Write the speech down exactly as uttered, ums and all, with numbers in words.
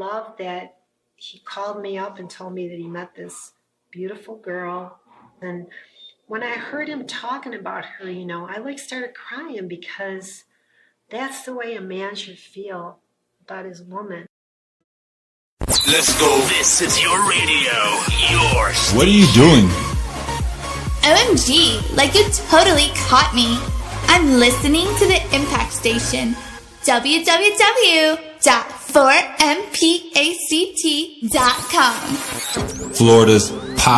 love that he called me up and told me that he met this beautiful girl. And when I heard him talking about her, you know, I like started crying because that's the way a man should feel about his woman. Let's go. This is your radio. Your station. What are you doing? O M G, like you totally caught me. I'm listening to the Impact Station. w w w dot four m pact dot com. Florida's